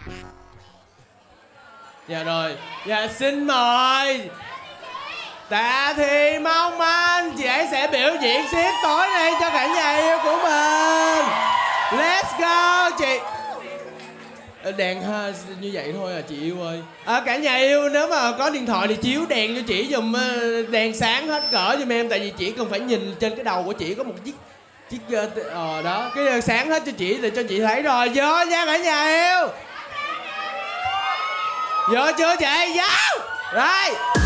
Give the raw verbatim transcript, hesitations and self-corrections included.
Dạ rồi. Dạ xin mời Tạ Thị Mong Anh, chị ấy sẽ biểu diễn xiếc tối nay cho cả nhà yêu của mình. Let's go chị. Đèn ha, như vậy thôi à chị yêu ơi. À, cả nhà yêu nếu mà có điện thoại thì chiếu đèn cho chị dùm, đèn sáng hết cỡ giùm em, tại vì chị cần phải nhìn trên cái đầu của chị có một chiếc chiếc ờ đó, cái đèn sáng hết cho chị để cho chị thấy rồi. Vô nha cả nhà yêu. Vô chưa chị? Vô. Rồi.